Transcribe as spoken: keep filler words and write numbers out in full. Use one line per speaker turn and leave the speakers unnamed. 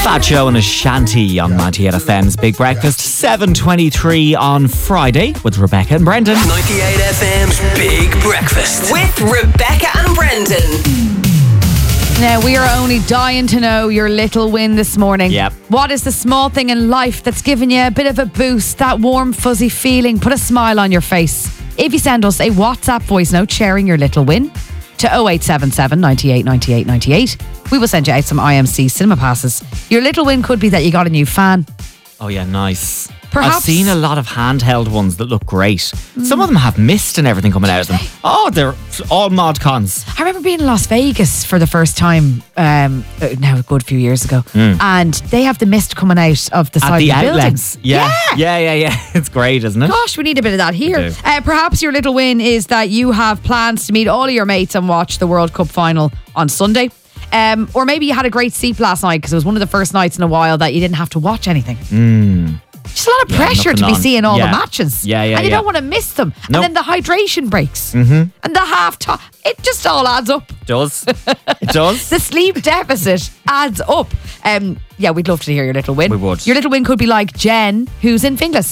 Fat Joe and Ashanti on ninety-eight F M's Big Breakfast. seven twenty-three on Friday with Rebecca and Brendan.
ninety-eight F M's Big Breakfast
with Rebecca and Brendan.
Now, we are only dying to know your little win this morning.
Yep.
What is the small thing in life that's given you a bit of a boost, that warm, fuzzy feeling, put a smile on your face? If you send us a WhatsApp voice note sharing your little win to oh eight seven seven, ninety-eight, ninety-eight, ninety-eight, we will send you out some I M C cinema passes. Your little win could be that you got a new fan.
Oh yeah, nice.
Perhaps.
I've seen a lot of handheld ones that look great. Mm. Some of them have mist and everything coming out of them. Oh, they're all mod cons.
I remember being in Las Vegas for the first time, um, now a good few years ago, mm. and they have the mist coming out of the side
At the
of the
outlets.
building.
Yeah. yeah, yeah, yeah, yeah. It's great, isn't it?
Gosh, we need a bit of that here. Uh, perhaps your little win is that you have plans to meet all of your mates and watch the World Cup final on Sunday. Um, or maybe you had a great sleep last night because it was one of the first nights in a while that you didn't have to watch anything.
Mm.
Just a lot of
yeah,
pressure to be
on.
seeing all
yeah.
the matches.
Yeah, yeah,
And you
yeah.
don't want to miss them.
Nope.
And then the hydration breaks.
Mm-hmm.
And the half time. It just all adds up.
It does. It does.
The sleep deficit adds up. Um, yeah, we'd love to hear your little win.
We would.
Your little win could be like Jen, who's in Finglas.